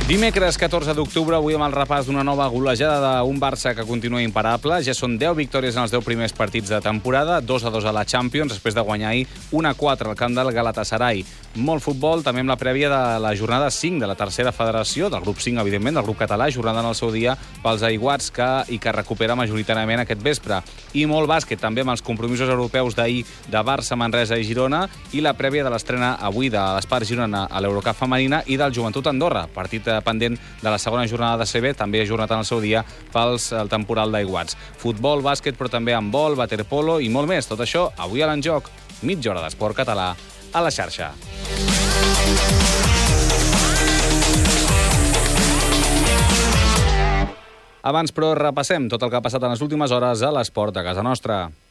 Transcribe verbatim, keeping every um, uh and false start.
Dimecres catorze d'octubre, avui amb el repàs d'una nova golejada d'un Barça que continua imparable. Ja són deu victòries en els deu primers partits de temporada, dos a dos a la Champions, després de guanyar ahir un a quatre al camp del Galatasaray. Molt futbol, també amb la prèvia de la jornada cinc de la tercera federació, del grup cinc, evidentment, del grup català, jornada en el seu dia pels aiguats que, i que recupera majoritàriament aquest vespre. I molt bàsquet, també amb els compromisos europeus d'ahir de Barça, Manresa i Girona, i la prèvia de l'estrena avui de l'Espart Girona a l'Eurocup femenina i del Joventut Andorra, partit pendent de la segona jornada de C B, també ajornat en el seu dia pels el temporal d'aiguats. Futbol, bàsquet, però també handbol, waterpolo i molt més. Tot això avui a l'Enjoc, mitja hora d'esport català a la xarxa. Abans, però, repassem tot el que ha passat en les últimes hores a l'esport a casa nostra.